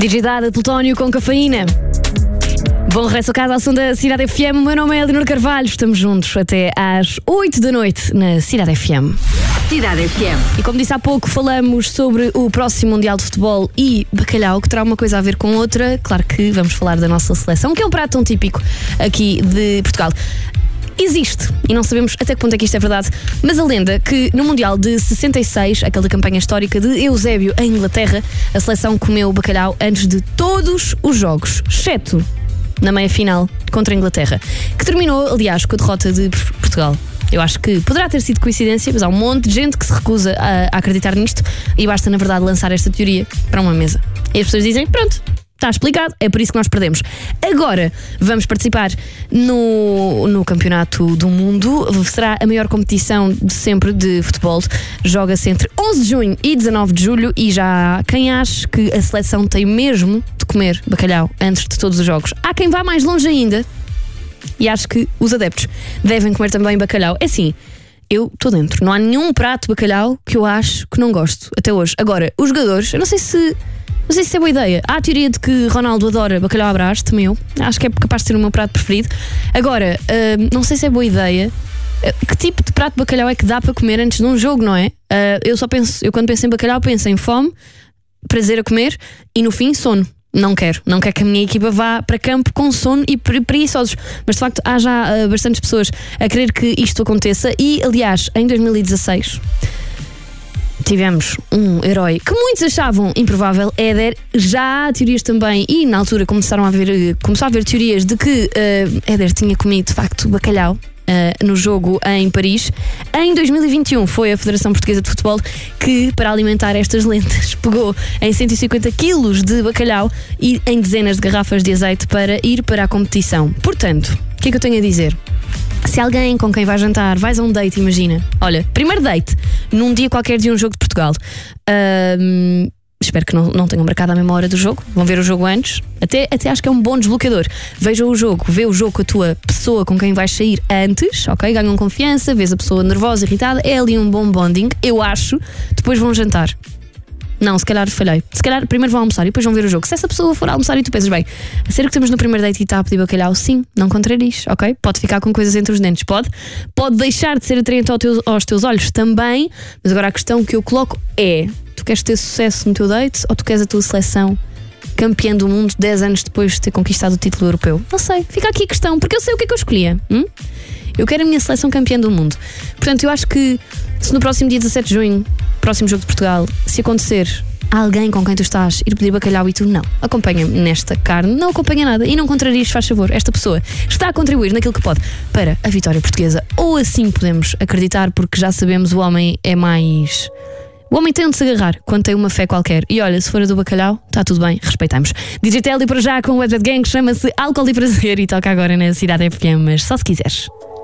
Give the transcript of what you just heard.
Digidada de plutónio com cafeína. Bom regresso a casa ao som da Cidade FM. O meu nome é Elinor Carvalho. Estamos juntos até às 8 da noite na Cidade FM. Cidade FM. E como disse há pouco, falamos sobre o próximo Mundial de Futebol e bacalhau, que terá uma coisa a ver com outra. Claro que vamos falar da nossa seleção, que é um prato tão típico aqui de Portugal. Existe, e não sabemos até que ponto é que isto é verdade, mas a lenda que no Mundial de 66, aquela campanha histórica de Eusébio em Inglaterra, a seleção comeu bacalhau antes de todos os jogos, exceto na meia-final contra a Inglaterra, que terminou, aliás, com a derrota de Portugal. Eu acho que poderá ter sido coincidência, mas há um monte de gente que se recusa a acreditar nisto e basta, na verdade, lançar esta teoria para uma mesa. E as pessoas dizem, pronto, está explicado, é por isso que nós perdemos. Agora vamos participar no Campeonato do Mundo. Será a maior competição de sempre de futebol. Joga-se entre 11 de junho e 19 de julho e já há quem ache que a seleção tem mesmo de comer bacalhau antes de todos os jogos. Há quem vá mais longe ainda e acho que os adeptos devem comer também bacalhau. É assim, eu estou dentro. Não há nenhum prato de bacalhau que eu acho que não gosto até hoje. Agora, os jogadores, eu não sei se é boa ideia. Há a teoria de que Ronaldo adora bacalhau à Brás, também eu. Acho que é capaz de ser o meu prato preferido. Agora, não sei se é boa ideia. Que tipo de prato de bacalhau é que dá para comer antes de um jogo, não é? Eu quando penso em bacalhau, penso em fome, prazer a comer e no fim, sono. Não quero que a minha equipa vá para campo com sono e preguiçosos. Mas de facto há já bastantes pessoas a querer que isto aconteça. E aliás, em 2016 tivemos um herói que muitos achavam improvável, Éder. Já há teorias também, e na altura começou a haver teorias de que Éder tinha comido de facto bacalhau no jogo em Paris. Em 2021 foi a Federação Portuguesa de Futebol que, para alimentar estas lendas, pegou em 150 quilos de bacalhau e em dezenas de garrafas de azeite para ir para a competição. Portanto, o que é que eu tenho a dizer? Se alguém com quem vai jantar, vais a um date, imagina. Olha, primeiro date, num dia qualquer de um jogo de Portugal. Espero que não tenham marcado à mesma hora do jogo. Vão ver o jogo antes. Até acho que é um bom desbloqueador. Vê o jogo com a tua pessoa com quem vais sair antes, ok? Ganham confiança, vês a pessoa nervosa, irritada. É ali um bom bonding, eu acho. Depois vão jantar. Não, se calhar falhei. Se calhar primeiro vão almoçar e depois vão ver o jogo. Se essa pessoa for almoçar e tu pensas, bem, a sério que estamos no primeiro date e está a pedir bacalhau? Sim, não contraries, ok? Pode ficar com coisas entre os dentes, pode deixar de ser atraente aos teus olhos também. Mas agora a questão que eu coloco é: tu queres ter sucesso no teu date ou tu queres a tua seleção campeã do mundo 10 anos depois de ter conquistado o título europeu? Não sei, fica aqui a questão, porque eu sei o que é que eu escolhia. Eu quero a minha seleção campeã do mundo. Portanto, eu acho que se no próximo dia 17 de junho, próximo jogo de Portugal, se acontecer alguém com quem tu estás ir pedir bacalhau e tu não, acompanha-me nesta carne, não acompanha nada e não contrarias, faz favor, esta pessoa está a contribuir naquilo que pode para a vitória portuguesa, ou assim podemos acreditar, porque já sabemos, o homem tem onde se agarrar quando tem uma fé qualquer. E olha, se for a do bacalhau, está tudo bem, respeitamos. Digital e para já com o Web Gang, chama-se Álcool e Prazer e toca agora na Cidade FM, mas só se quiseres.